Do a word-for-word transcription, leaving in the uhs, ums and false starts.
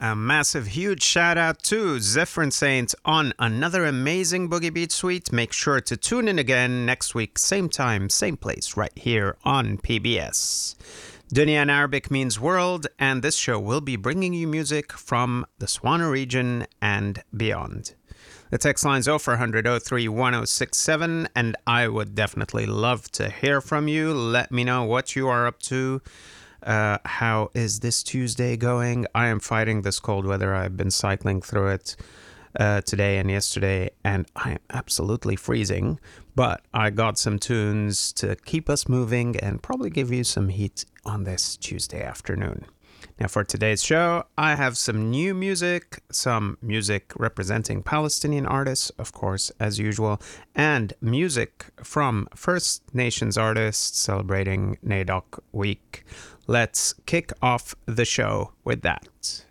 A massive, huge shout out to Zephyr Saint on another amazing Boogie Beat Suite. Make sure to tune in again next week, same time, same place, right here on P B S. Dunya in Arabic means world, and this show will be bringing you music from the Swana region and beyond. The text line's oh four hundred, oh three, one oh six seven, and I would definitely love to hear from you. Let me know what you are up to. Uh, how is this Tuesday going? I am fighting this cold weather. I've been cycling through it uh, today and yesterday, and I am absolutely freezing. But I got some tunes to keep us moving and probably give you some heat on this Tuesday afternoon. Now, for today's show, I have some new music, some music representing Palestinian artists, of course, as usual, and music from First Nations artists celebrating NAIDOC Week. Let's kick off the show with that.